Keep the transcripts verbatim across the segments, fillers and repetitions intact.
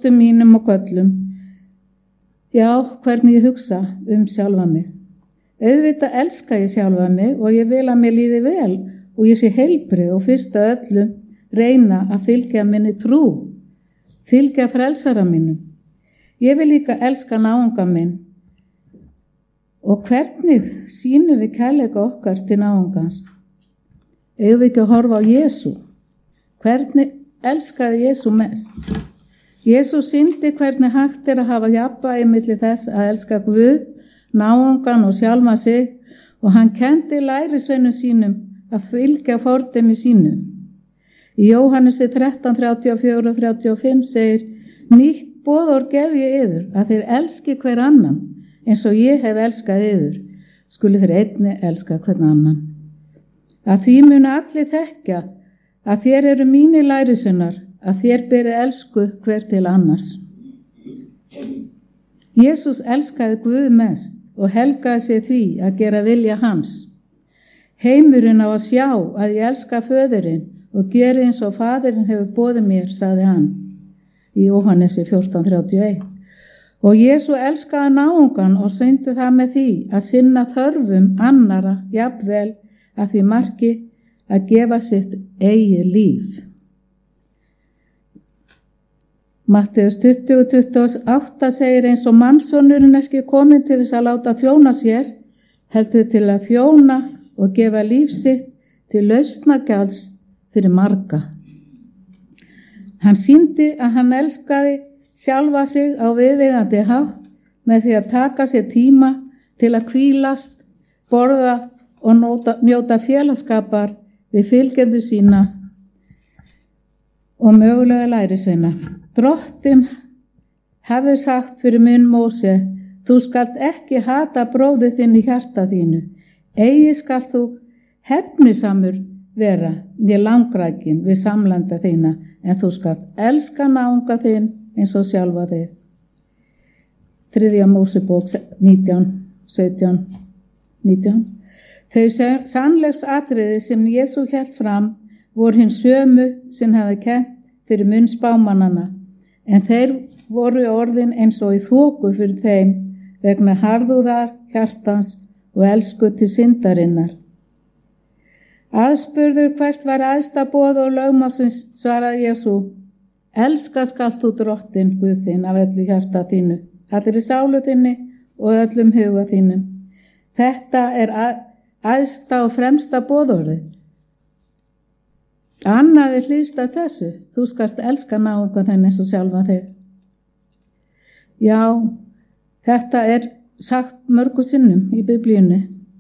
kostum mínum og göllum. Já, hvernig ég hugsa um sjálfa mig. Auðvitað elska ég sjálfa mig og ég vil að mér líði vel og ég sé heilbrigð og fyrst að öllum reyna að fylgja minni trú, fylgja frelsara mínum. Ég vil líka elska náunga minn. Og hvernig sýnum við kærleika okkar til náungans? Eigum við ekki að horfa á Jesú? Hvernig elskaði Jesú mest? Jesú sýndi hvernig hægt er að hafa jafnvægi milli þess að elska Guð, náungan og sjálfa sig og hann kenndi lærisveinum sínum að fylgja fordæmi sínum. Í Jóhannesi þrettán þrjátíu og fjögur og þrjátíu og fimm segir: Nýtt boðorð gef ég yður að þeir elski hver annan eins og ég hef elskað yður, skuli þeir einnig elska hvern annan. Að því munu allir þekkja að þér eru mínir lærisveinar, að þér berið elsku hver til annars. Jesús elskaði Guð mest og helgaði sig því að gera vilja hans. Heimurinn á að sjá að ég elska föðurinn og geri eins og faðirinn hefur boðið mér, sagði hann í Jóhannesi fjórtán þrjátíu og eitt. Og Jesú elskaði náungan og sýndi það með því að sinna þörfum annara jafnvel að því marki að gefa sitt eigið líf. Matteus tuttugu tuttugu og átta segir: eins og mannssonurinn er ekki kominn til þess að láta þjóna sér, heldur til að þjóna og gefa líf sitt til lausnagjalds fyrir marga. Hann sýndi að hann elskaði sjálfa sig á viðeigandi hátt með því að taka sér tíma til að hvílast, borða og njóta, njóta félagskapar við fylgjendur sína og mögulega lærisveina. Drottinn hefði sagt fyrir minn Móse: þú skalt ekki hata bróður þinn í hjarta þínu, eigi skalt þú hefnisamur vera né langrækin við samlanda þína, en þú skalt elska náunga þinn eins og sjálfa þig. Þriðja Mósebók nítján, sautján, nítján. Þau sannleiksatriði sem Jesú hélt fram voru hinn sömu sem hefði kennt fyrir munn spámannanna, en þeir voru orðin eins og í þoku fyrir þeim vegna harðúðar hjartans og elsku til syndarinnar. Aðspurður hvert var æðsta boð og lögmálsins, svaraði Jesú: elska skalt þú Drottinn Guð þinn af öllu hjarta þínu, allri sálu þinni og öllum huga þínum. Þetta er æðsta og fremsta boðorðið. Annað er hliðstætt þessu: þú skalt elska náunga þinn eins og sjálfa þig. Já, þetta er sagt mörgu sinnum í Biblíunni.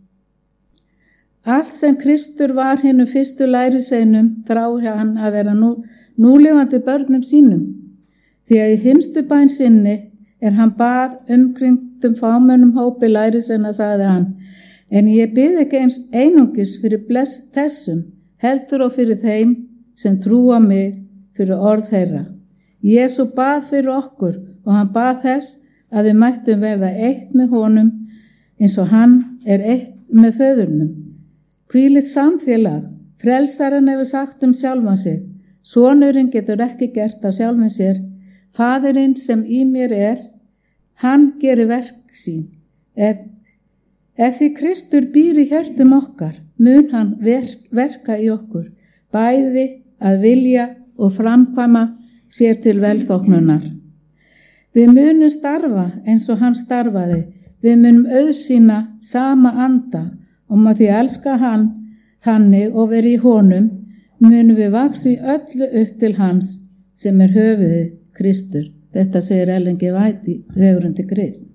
Allt sem Kristur var hinum fyrstu lærisveinum þráir hann að vera nú, núlifandi börnum sínum, því að í hinstu bæn sinni er hann bað umkringdum fámennum hópi lærisveina, sagði hann: en ég bið ekki eins einungis fyrir bless þessum, heldur og fyrir þeim sem trúa mig fyrir orð þeirra. Jesú bað fyrir okkur og hann bað þess að við mættum verða eitt með honum eins og hann er eitt með föðurnum. Hvílíkt samfélag, frelsarinn hefur sagt um sjálfan sig: sonurinn getur ekki gert af sjálfum sér, faðirinn sem í mér er, hann gerir verk sín. Ef, ef því Kristur býr í hjörtum okkar, mun hann verk, verka í okkur, bæði að vilja og framkvæma sér til velþóknunar. Við munum starfa eins og hann starfaði, við munum auðsýna sama anda, og maður því að elska hann þannig og veri í honum, munum við vaxa í öllu upp til hans sem er höfuðið, Kristur. Þetta segir Ellen G. White í Vegurinn Krist.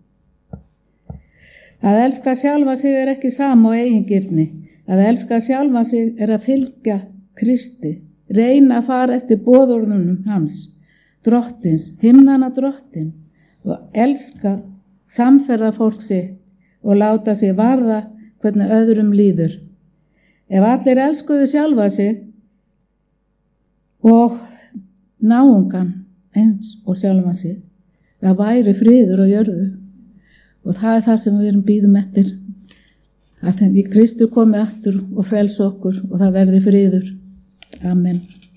Að elska sjálfa sig er ekki sama og eigingirni. Að elska sjálfa sig er að fylgja Kristi, reyna að fara eftir boðorðunum hans, Drottins, himnanna Drottin, og elska samferða fólk sitt og láta sig varða hvernig öðrum líður. Ef allir elskuðu sjálfa sig og náungan eins og sjálfa sig, það væri friður og jörðu, og það er það sem við erum bíðum eftir, að Kristur komi aftur og frelsi okkur og það verði friður. Amen.